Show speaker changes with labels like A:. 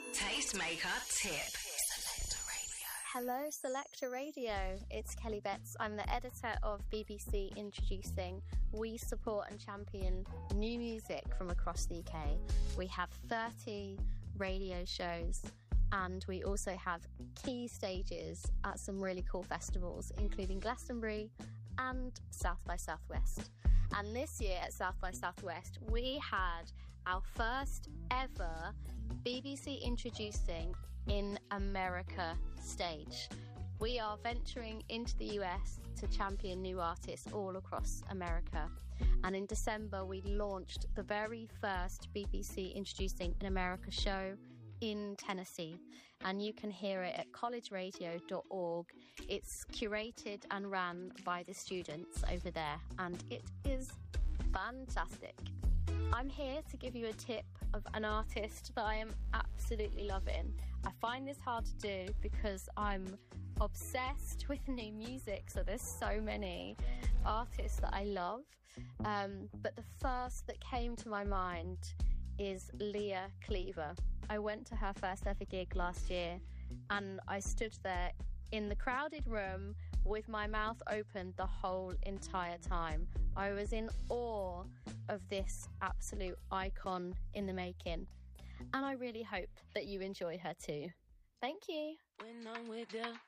A: Tastemaker Tip.
B: Hello, Selector Radio. It's Kelly Betts. I'm the editor of BBC Introducing. We support and champion new music from across the UK. We have 30 radio shows and we also have key stages at some really cool festivals, including Glastonbury and South by Southwest. And this year at South by Southwest, we had our first ever BBC Introducing in America stage. We are venturing into the US to champion new artists all across America. And in December, we launched the very first BBC Introducing in America show in Tennessee. And you can hear it at collegeradio.org. It's curated and ran by the students over there. And it is fantastic. I'm here to give you a tip of an artist that I am absolutely loving. I find this hard to do because I'm obsessed with new music, so there's so many artists that I love. But the first that came to my mind is Leah Cleaver. I went to her first ever gig last year and I stood there in the crowded room with my mouth open the whole entire time. I was in awe of this absolute icon in the making. And I really hope that you enjoy her too. Thank you.
C: When I'm with you,